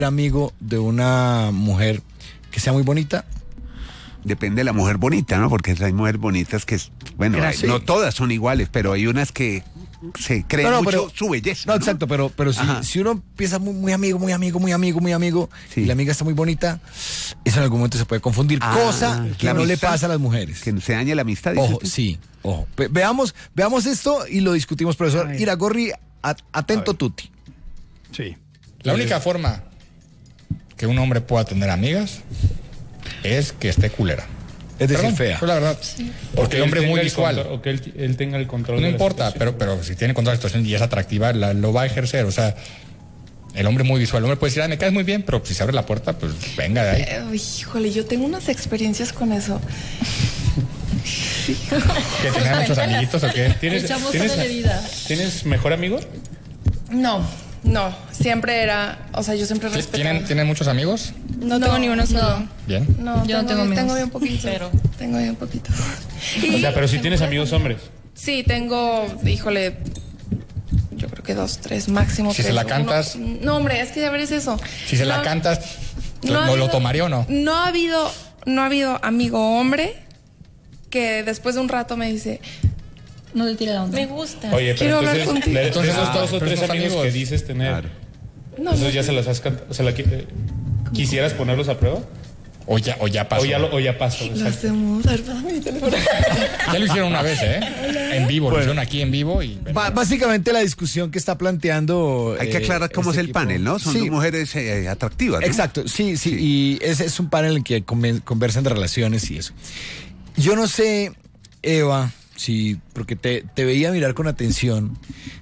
amigo de una mujer que sea muy bonita? Depende de la mujer bonita, ¿no? Porque hay mujeres bonitas que, bueno, no todas son iguales, pero hay unas que se creen mucho su belleza. No, exacto, pero si uno empieza muy amigo, sí, y la amiga está muy bonita, eso en algún momento se puede confundir, cosa que no le pasa a las mujeres. Que se dañe la amistad. Ojo, sí, ojo. Veamos esto y lo discutimos, profesor Iragorri, atento tutti. Sí. La única forma que un hombre pueda tener amigas es que esté culera. Es decir, fea. Pues la verdad. Sí. Porque el hombre es muy visual. O que él tenga el control. No importa, pero si tiene control de la situación y es atractiva, lo va a ejercer. O sea, el hombre es muy visual. El hombre puede decir, me caes muy bien, pero si se abre la puerta, pues venga de ahí. Híjole, yo tengo unas experiencias con eso. ¿Que tener muchos amiguitos o qué? ¿Tienes mejor amigo? No, siempre era, o sea, yo siempre respeté. ¿Tienen muchos amigos? No tengo ni uno solo. No. Bien. No, yo no tengo amigos. Tengo bien poquito. Tengo bien poquito. O sea, pero si tienes amigos hombres. Sí, tengo, híjole, yo creo que 2, 3 máximo. Si se la cantas. No, hombre, es que ya ver es eso. Si se la cantas, ¿no lo tomaría o no? No ha habido amigo hombre que después de un rato me dice, no te tire la onda. me gusta. Oye, pero entonces esos 2 o 3 amigos que dices tener, claro, esos ya se los has cantado, ¿quisieras ponerlos a prueba? O ya pasó. O ya pasó. Lo hacemos, mi teléfono. Ya lo hicieron una vez, en vivo, lo hicieron aquí en vivo y... Básicamente la discusión que está planteando... Hay que aclarar cómo es el panel, ¿no? Son dos mujeres atractivas, ¿no? Exacto, sí, y es un panel en que conversan de relaciones y eso. Yo no sé, Eva... Sí, porque te veía mirar con atención.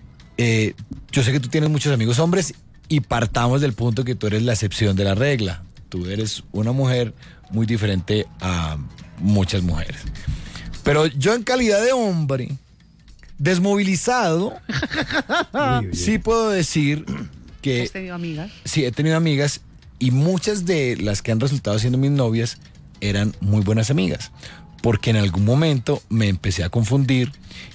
Yo sé que tú tienes muchos amigos hombres y partamos del punto que tú eres la excepción de la regla. Tú eres una mujer muy diferente a muchas mujeres. Pero yo en calidad de hombre, desmovilizado, sí puedo decir que... ¿Has tenido amigas? Sí, he tenido amigas y muchas de las que han resultado siendo mis novias eran muy buenas amigas. Porque en algún momento me empecé a confundir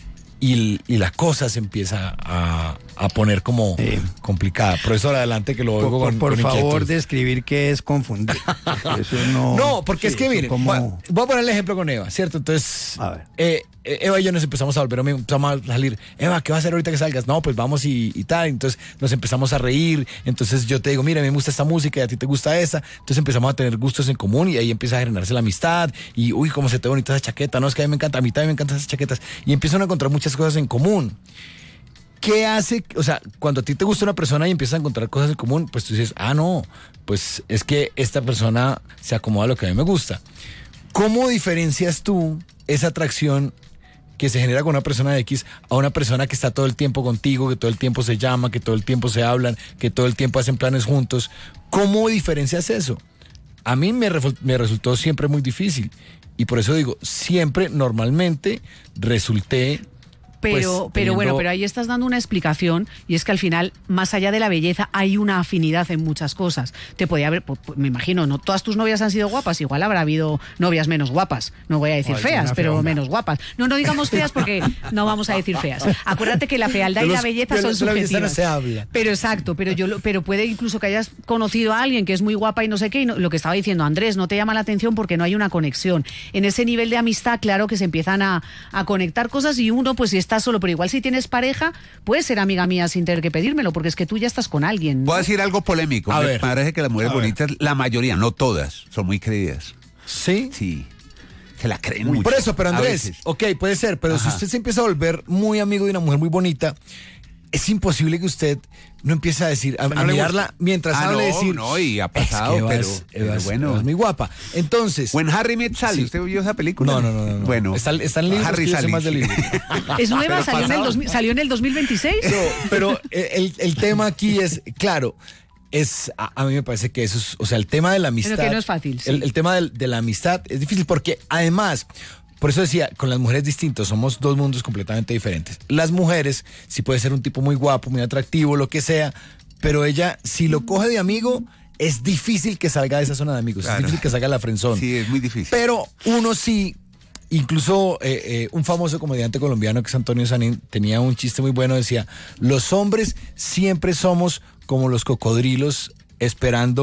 y la cosa se empieza a poner como complicada. Profesor, adelante que lo oigo con Por inquietud. favor, describir qué es confundir. Eso no, porque es que miren, voy a poner el ejemplo con Eva, ¿cierto? Entonces, a ver. Eva y yo nos empezamos a volver, empezamos a salir. Eva, ¿qué vas a hacer ahorita que salgas? No, pues vamos y tal. Entonces nos empezamos a reír. Entonces yo te digo, mira, a mí me gusta esta música y a ti te gusta esa. Entonces empezamos a tener gustos en común y ahí empieza a generarse la amistad. Y uy, cómo se te ve bonita esa chaqueta. No, es que a mí me encanta, a mí también me encantan esas chaquetas. Y empiezan a encontrar muchas cosas en común. ¿Qué hace? O sea, cuando a ti te gusta una persona y empiezas a encontrar cosas en común, pues tú dices, no, pues es que esta persona se acomoda a lo que a mí me gusta. ¿Cómo diferencias tú esa atracción que se genera con una persona de X a una persona que está todo el tiempo contigo, que todo el tiempo se llama, que todo el tiempo se hablan, que todo el tiempo hacen planes juntos? ¿Cómo diferencias eso? A mí me resultó siempre muy difícil y por eso digo, siempre normalmente resulté... Pero bueno, pero ahí estás dando una explicación y es que al final, más allá de la belleza, hay una afinidad en muchas cosas. Te podía haber, me imagino, no todas tus novias han sido guapas, igual habrá habido novias menos guapas, no voy a decir feas, pero menos guapas. No digamos feas porque no vamos a decir feas. Acuérdate que la fealdad y la belleza son subjetivas. No se habla. Pero exacto, pero puede incluso que hayas conocido a alguien que es muy guapa y no sé qué, y lo que estaba diciendo Andrés, no te llama la atención porque no hay una conexión. En ese nivel de amistad, claro que se empiezan a conectar cosas y uno, pues si está solo, pero igual si tienes pareja, puedes ser amiga mía sin tener que pedírmelo, porque es que tú ya estás con alguien, ¿no? Voy a decir algo polémico. Me parece que las mujeres bonitas, la mayoría, no todas, son muy creídas. ¿Sí? Sí. Se la creen mucho. Por eso, pero Andrés, puede ser, pero si usted se empieza a volver muy amigo de una mujer muy bonita, es imposible que usted no empiece a decir, a mirarla mientras hable, decir... No, y ha pasado, pero bueno. Es muy guapa. Entonces... When Harry Met Sally, ¿usted vio esa película? No. Bueno. Está en libros, Harry Sally. Más de libros. ¿Es nueva? ¿Salió en el 2026? No, pero el tema aquí es, claro... a mí me parece que eso es, o sea, el tema de la amistad... Pero que no es fácil. Sí. El tema de la amistad es difícil porque además... Por eso decía, con las mujeres distintos, somos dos mundos completamente diferentes. Las mujeres, sí puede ser un tipo muy guapo, muy atractivo, lo que sea, pero ella, si lo coge de amigo, es difícil que salga de esa zona de amigos, claro. Es difícil que salga de la friendzone. Sí, es muy difícil. Pero uno sí, incluso un famoso comediante colombiano que es Antonio Sanín, tenía un chiste muy bueno, decía, los hombres siempre somos como los cocodrilos esperando